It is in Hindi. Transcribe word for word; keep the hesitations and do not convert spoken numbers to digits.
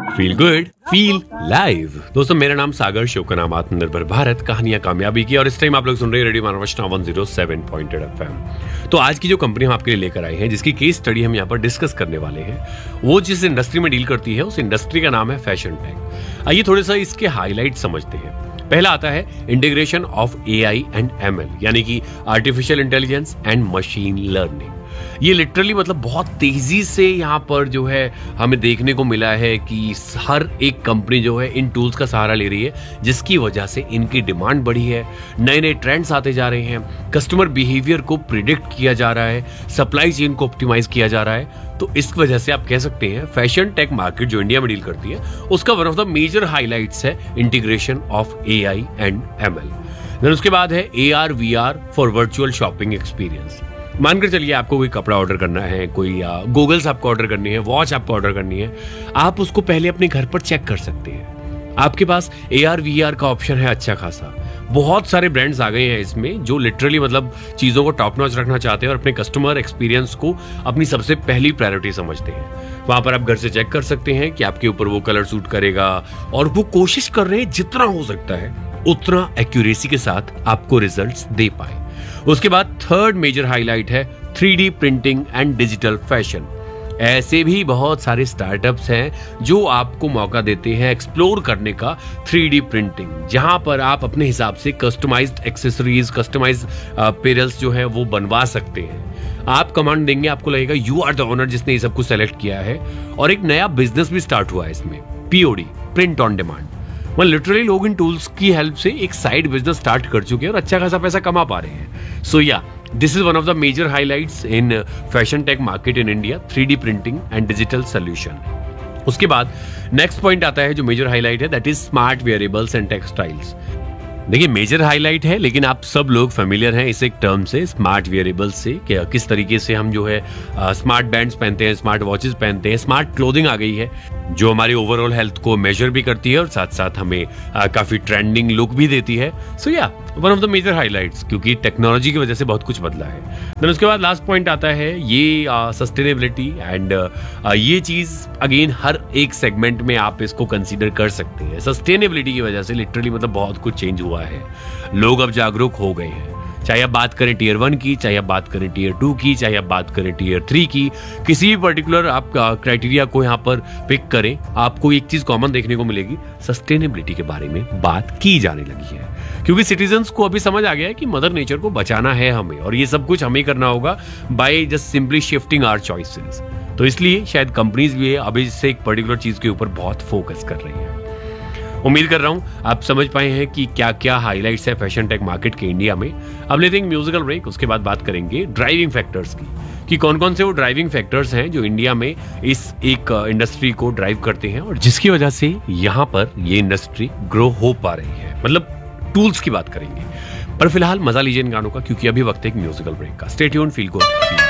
Feel good feel live. दोस्तों मेरा नाम सागर, शो का नाम आत्मनिर्भर भारत, कहानियां कामयाबी की। और इस टाइम आप लोग सुन रहे हैं radio मानवष्णा one zero seven point eight FM. तो आज की जो कंपनी हम आपके लिए लेकर आए हैं, जिसकी केस स्टडी हम यहाँ पर डिस्कस करने वाले हैं, वो जिस इंडस्ट्री में डील करती है उस इंडस्ट्री का नाम है फैशन टेक। आइए थोड़ा सा इसके हाईलाइट समझते हैं। पहला आता है integration of AI and ML, यानी कि artificial intelligence and machine learning. ये लिटरली मतलब बहुत तेजी से यहाँ पर जो है हमें देखने को मिला है कि हर एक कंपनी जो है इन टूल्स का सहारा ले रही है, जिसकी वजह से इनकी डिमांड बढ़ी है। नए नए ट्रेंड्स आते जा रहे हैं, कस्टमर बिहेवियर को प्रिडिक्ट किया जा रहा है, सप्लाई चेन को ऑप्टिमाइज किया जा रहा है। तो इस वजह से आप कह सकते हैं फैशन टेक मार्केट जो इंडिया में डील करती है उसका one of the major highlights है integration of AI and ML. Then उसके बाद है AR VR for virtual shopping experience. मानकर चलिए आपको कोई कपड़ा ऑर्डर करना है, कोई गूगल्स आपको ऑर्डर करनी है, वॉच आपको ऑर्डर करनी है, आप उसको पहले अपने घर पर चेक कर सकते हैं। आपके पास ए आर वी आर का ऑप्शन है अच्छा खासा। बहुत सारे ब्रांड्स आ गए हैं इसमें जो लिटरली मतलब चीज़ों को टॉप नॉच रखना चाहते हैं और अपने कस्टमर एक्सपीरियंस को अपनी सबसे पहली प्रायोरिटी समझते हैं। वहां पर आप घर से चेक कर सकते हैं कि आपके ऊपर वो कलर सूट करेगा, और वो कोशिश कर रहे हैं जितना हो सकता है उतना एक्यूरेसी के साथ आपको रिजल्ट्स दे पाए। उसके बाद थर्ड मेजर हाईलाइट है three D printing and digital fashion. ऐसे भी बहुत सारे स्टार्टअप्स हैं जो आपको मौका देते हैं एक्सप्लोर करने का थ्री डी प्रिंटिंग, जहां पर आप अपने हिसाब से कस्टमाइज्ड एक्सेसरीज, कस्टमाइज्ड पेरल्स जो है वो बनवा सकते हैं। आप कमांड देंगे, आपको लगेगा यू आर द ओनर जिसने ये सब कुछ सेलेक्ट किया है। और एक नया बिजनेस भी स्टार्ट हुआ है इसमें, पीओडी, प्रिंट ऑन डिमांड। मतलब लिटरली लोग इन टूल्स की हेल्प से एक साइड बिजनेस स्टार्ट कर चुके हैं और अच्छा खासा पैसा कमा पा रहे हैं। सो या this is one of the major highlights in fashion tech market in India, three D printing and digital solution. उसके बाद नेक्स्ट पॉइंट आता है जो मेजर हाईलाइट है, that is smart wearables and textiles. देखिए मेजर हाईलाइट है, लेकिन आप सब लोग फेमिलियर हैं इस एक टर्म से, स्मार्ट वेयरेबल्स से, कि किस तरीके से हम जो है स्मार्ट बैंड्स पहनते हैं, स्मार्ट वॉचेस पहनते हैं, स्मार्ट क्लोथिंग आ गई है जो हमारी ओवरऑल हेल्थ को मेजर भी करती है और साथ साथ हमें आ, काफी ट्रेंडिंग लुक भी देती है। सो या one of the major highlights, क्योंकि टेक्नोलॉजी की वजह से बहुत कुछ बदला है। देन उसके बाद लास्ट पॉइंट आता है ये सस्टेनेबिलिटी एंड ये चीज अगेन हर एक सेगमेंट में आप इसको कंसीडर कर सकते हैं। सस्टेनेबिलिटी की वजह से लिटरली मतलब बहुत कुछ चेंज हुआ है, लोग अब जागरूक हो गए हैं। चाहे आप बात करें टीयर वन की, चाहे आप बात करें टीयर टू की, चाहे आप बात करें टीयर थ्री की, किसी भी पर्टिकुलर आप क्राइटेरिया को यहाँ पर पिक करें, आपको एक चीज कॉमन देखने को मिलेगी, सस्टेनेबिलिटी के बारे में बात की जाने लगी है। क्योंकि सिटीजन्स को अभी समझ आ गया है कि मदर नेचर को बचाना है हमें, और ये सब कुछ हमें करना होगा by just simply shifting our choices. तो इसलिए शायद कंपनीज भी अभी इससे एक पर्टिकुलर चीज के ऊपर बहुत फोकस कर रही है। उम्मीद कर रहा हूं आप समझ पाए हैं कि क्या क्या हाइलाइट्स है फैशन टेक मार्केट के इंडिया में। अब लेते हैं म्यूजिकल ब्रेक, उसके बाद बात करेंगे ड्राइविंग फैक्टर्स की, कि कौन कौन से वो ड्राइविंग फैक्टर्स हैं जो इंडिया में इस एक इंडस्ट्री को ड्राइव करते हैं और जिसकी वजह से यहाँ पर ये इंडस्ट्री ग्रो हो पा रही है। मतलब टूल्स की बात करेंगे, पर फिलहाल मजा लीजिए इन गानों का, क्योंकि अभी वक्त है एक म्यूजिकल ब्रेक का। Stay tuned, feel good.